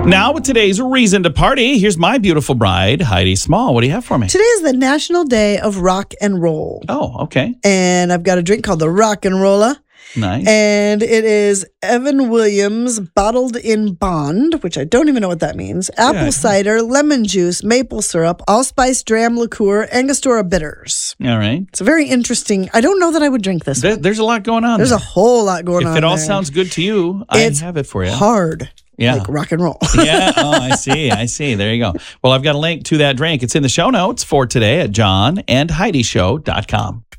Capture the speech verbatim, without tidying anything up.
Now with today's reason to party, here's my beautiful bride, Heidi Small. What do you have for me? Today is the National Day of Rock and Roll. Oh, okay. And I've got a drink called the Rock and Rolla. Nice. And it is Evan Williams Bottled in Bond, which I don't even know what that means. Apple Yeah. cider, lemon juice, maple syrup, allspice dram liqueur, Angostura bitters. All right. It's a very interesting. I don't know that I would drink this There, one. there's a lot going on There's there. a whole lot going If on it all there. sounds good to you, It's I have it for you. hard. Yeah. Like rock and roll. Yeah. Oh, I see. I see. There you go. Well, I've got a link to that drink. It's in the show notes for today at john and heidi show dot com.